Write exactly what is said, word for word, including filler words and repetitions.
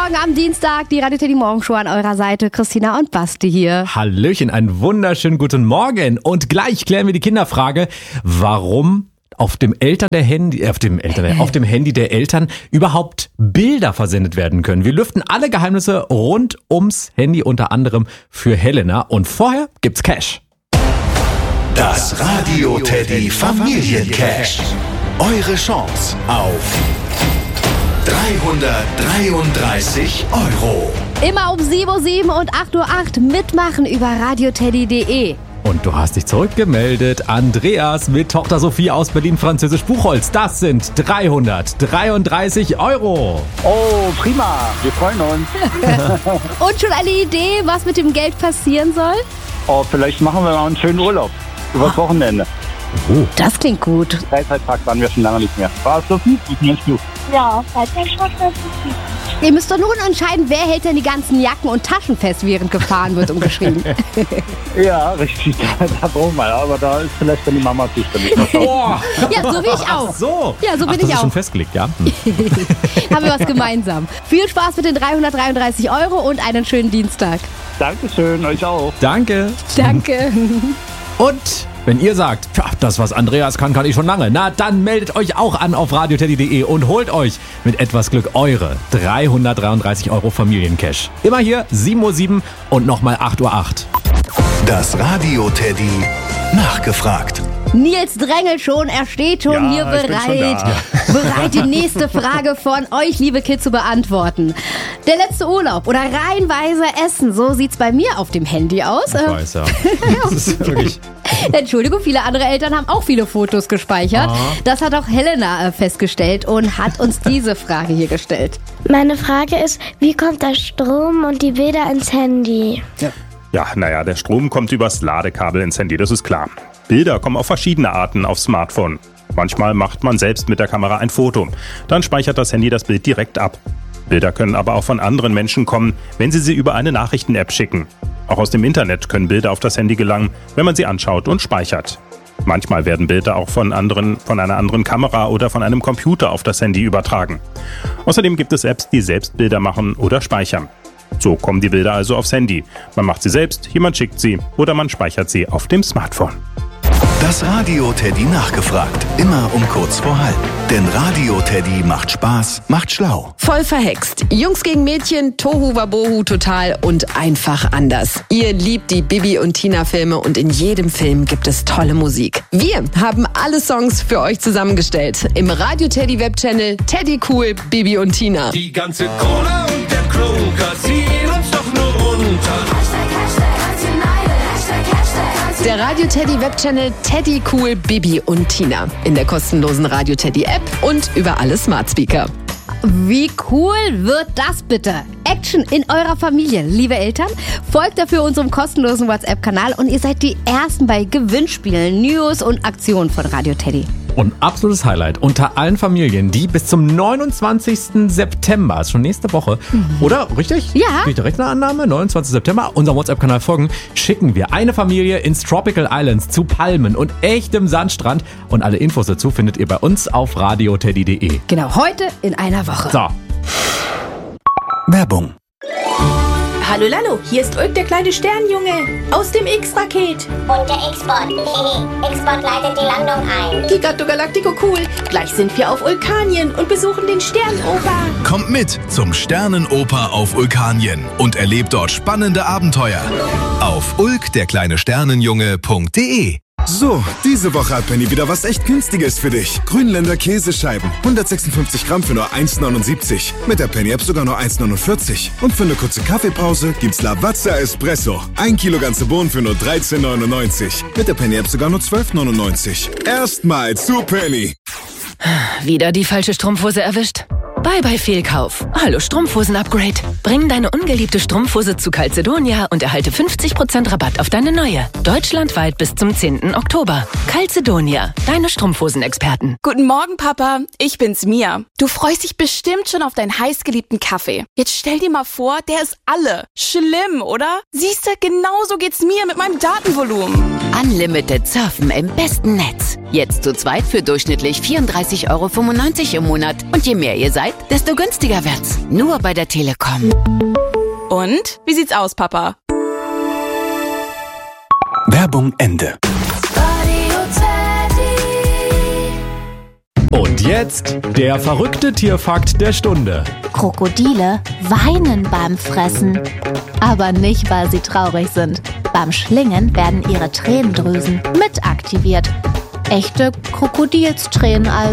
Morgen am Dienstag, die Radio Teddy Morgenshow an eurer Seite. Christina und Basti hier. Hallöchen, einen wunderschönen guten Morgen. Und gleich klären wir die Kinderfrage, warum auf dem Eltern der Handy, auf dem Eltern, auf dem Handy der Eltern überhaupt Bilder versendet werden können. Wir lüften alle Geheimnisse rund ums Handy, unter anderem für Helena. Und vorher gibt's Cash. Das Radio Teddy Familiencash. Eure Chance auf dreihundertdreiunddreißig Euro. Immer um sieben Uhr sieben und acht Uhr acht mitmachen über radioteddy punkt de. Und du hast dich zurückgemeldet, Andreas mit Tochter Sophie aus Berlin-Französisch-Buchholz. Das sind dreihundertdreiunddreißig Euro. Oh, prima. Wir freuen uns. Und schon eine Idee, was mit dem Geld passieren soll? Oh, vielleicht machen wir mal einen schönen Urlaub. Übers Wochenende. Oh. Das klingt gut. Freizeitpark waren wir schon lange nicht mehr. War es Sophie? Ich meinst du? Ja, Freizeitpark war Sophie. Ihr müsst doch nun entscheiden, wer hält denn die ganzen Jacken und Taschen fest, während gefahren wird, umgeschrieben. Ja, richtig. Da brauchen wir. Aber da ist vielleicht dann die Mama zuständig. Boah. Ja, so wie ich auch. Ach so. Ja, so bin Ach, das ich ist auch. schon festgelegt, ja? Hm. Haben wir was gemeinsam. Viel Spaß mit den dreihundertdreiunddreißig Euro und einen schönen Dienstag. Dankeschön, euch auch. Danke. Danke. Und wenn ihr sagt, tja, das was Andreas kann, kann ich schon lange, na dann meldet euch auch an auf radioteddy punkt de und holt euch mit etwas Glück eure dreihundertdreiunddreißig Euro Familiencash. Immer hier sieben Uhr sieben und nochmal acht Uhr acht. Das Radio Teddy nachgefragt. Nils drängelt schon, er steht schon Ja, hier ich bin schon bereit. da. Bereit, die nächste Frage von euch, liebe Kids, zu beantworten. Der letzte Urlaub oder reihenweise Essen, so sieht's bei mir auf dem Handy aus. Ich weiß, ja. Das ist wirklich... Entschuldigung, viele andere Eltern haben auch viele Fotos gespeichert. Aha. Das hat auch Helena äh, festgestellt und hat uns diese Frage hier gestellt. Meine Frage ist, wie kommt der Strom und die Bilder ins Handy? Ja, naja, der Strom kommt übers Ladekabel ins Handy, das ist klar. Bilder kommen auf verschiedene Arten aufs Smartphone. Manchmal macht man selbst mit der Kamera ein Foto. Dann speichert das Handy das Bild direkt ab. Bilder können aber auch von anderen Menschen kommen, wenn sie sie über eine Nachrichten-App schicken. Auch aus dem Internet können Bilder auf das Handy gelangen, wenn man sie anschaut und speichert. Manchmal werden Bilder auch von anderen, von einer anderen Kamera oder von einem Computer auf das Handy übertragen. Außerdem gibt es Apps, die selbst Bilder machen oder speichern. So kommen die Bilder also aufs Handy. Man macht sie selbst, jemand schickt sie oder man speichert sie auf dem Smartphone. Das Radio Teddy nachgefragt. Immer um kurz vor halb. Denn Radio Teddy macht Spaß, macht schlau. Voll verhext. Jungs gegen Mädchen, Tohu Wabohu total und einfach anders. Ihr liebt die Bibi und Tina Filme und in jedem Film gibt es tolle Musik. Wir haben alle Songs für euch zusammengestellt. Im Radio Teddy Webchannel Teddy Cool, Bibi und Tina. Die ganze Cola und der Kroger ziehen uns doch nur runter. Der Radio Teddy Webchannel Teddy Cool, Bibi und Tina. In der kostenlosen Radio Teddy App und über alle Smart Speaker. Wie cool wird das bitte? Action in eurer Familie, liebe Eltern. Folgt dafür unserem kostenlosen WhatsApp-Kanal und ihr seid die Ersten bei Gewinnspielen, News und Aktionen von Radio Teddy. Und absolutes Highlight unter allen Familien, die bis zum neunundzwanzigsten September, ist schon nächste Woche, mhm. oder? Richtig? Ja. Geht direkt eine Annahme, neunundzwanzigsten September, unserem WhatsApp-Kanal folgen, schicken wir eine Familie ins Tropical Islands zu Palmen und echtem Sandstrand. Und alle Infos dazu findet ihr bei uns auf radioteddy punkt de. Genau, heute in einer Woche. So. Werbung. Hallo Lalo, hier ist Ulk, der kleine Sternjunge aus dem X-Raket. Und der X-Bot. X-Bot leitet die Landung ein. Gigatto Galactico cool. Gleich sind wir auf Vulkanien und besuchen den Sternoper. Kommt mit zum Sternenoper auf Vulkanien und erlebt dort spannende Abenteuer. Auf ulk der kleine Sternenjunge punkt de. So, diese Woche hat Penny wieder was echt Günstiges für dich. Grünländer Käsescheiben, hundertsechsundfünfzig Gramm für nur eins neunundsiebzig. Mit der Penny-App sogar nur eins neunundvierzig. Und für eine kurze Kaffeepause gibt's Lavazza Espresso. Ein Kilo ganze Bohnen für nur dreizehn neunundneunzig. Mit der Penny-App sogar nur zwölf neunundneunzig. Erstmal zu Penny. Wieder die falsche Strumpfhose erwischt? Bye bye Fehlkauf. Hallo Strumpfhosen-Upgrade. Bring deine ungeliebte Strumpfhose zu Calzedonia und erhalte fünfzig Prozent Rabatt auf deine neue. Deutschlandweit bis zum zehnten Oktober. Calzedonia, deine Strumpfhosen-Experten. Guten Morgen, Papa. Ich bin's, Mia. Du freust dich bestimmt schon auf deinen heißgeliebten Kaffee. Jetzt stell dir mal vor, der ist alle. Schlimm, oder? Siehste, genauso geht's mir mit meinem Datenvolumen. Unlimited Surfen im besten Netz. Jetzt zu zweit für durchschnittlich vierunddreißig Euro fünfundneunzig im Monat. Und je mehr ihr seid, desto günstiger wird's. Nur bei der Telekom. Und? Wie sieht's aus, Papa? Werbung Ende. Und jetzt der verrückte Tierfakt der Stunde. Krokodile weinen beim Fressen. Aber nicht, weil sie traurig sind. Beim Schlingen werden ihre Tränendrüsen mit aktiviert. Echte Krokodilstränen also.